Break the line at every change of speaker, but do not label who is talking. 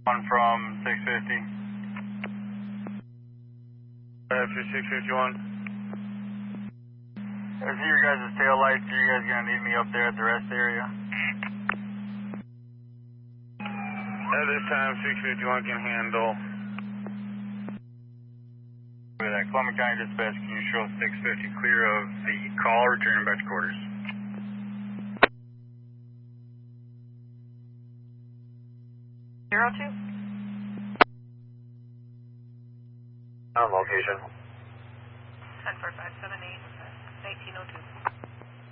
One from 650. After 651. I see your guys' tail lights. Are you guys going to need me up there at the rest area? At this time, 651 can handle. With that, Columbia County Dispatch, can you show 650 clear of the call, returning back to quarters?
Zero two.
On location.
104578, 1902.